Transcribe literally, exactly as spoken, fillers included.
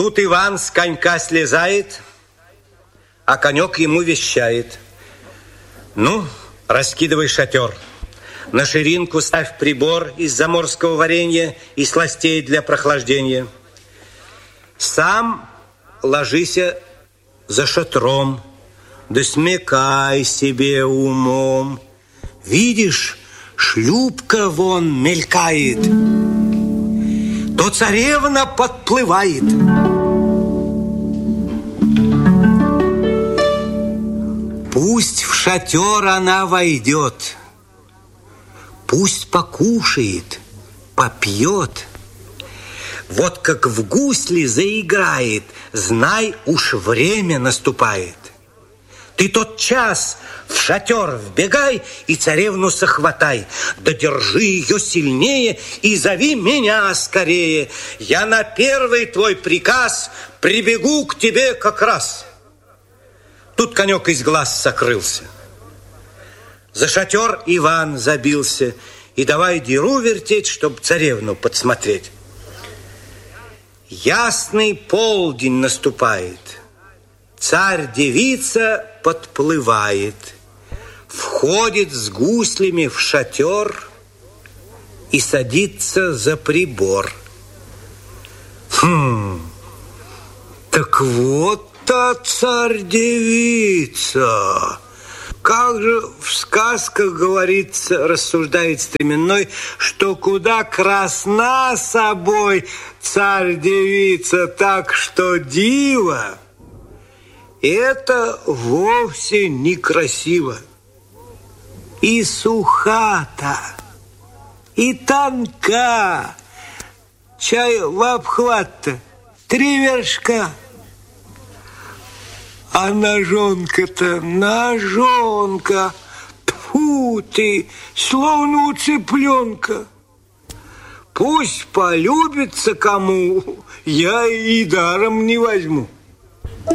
Тут Иван с конька слезает, а конек ему вещает: ну, раскидывай шатер, на ширинку ставь прибор из заморского варенья и сластей для прохлаждения. Сам ложись за шатром, да смекай себе умом. Видишь, шлюпка вон мелькает, то царевна подплывает. Пусть в шатер она войдет, пусть покушает, попьет. Вот как в гусли заиграет, знай, уж время наступает. Ты тот час в шатер вбегай и царевну сохватай. Да держи ее сильнее и зови меня скорее. Я на первый твой приказ прибегу к тебе как раз. Тут конек из глаз сокрылся. За шатер Иван забился и давай деру вертеть, чтоб царевну подсмотреть. Ясный полдень наступает. Царь-девица подплывает, входит с гуслями в шатер и садится за прибор. Хм, так вот та царь-девица. Как же в сказках говорится, рассуждает Стременной, что куда красна собой царь-девица, так что диво. Это вовсе некрасиво. И сухата, и тонка, чай в обхват-то три вершка. А ножонка-то, ножонка, тьфу ты, словно у цыпленка. Пусть полюбится кому, я и даром не возьму.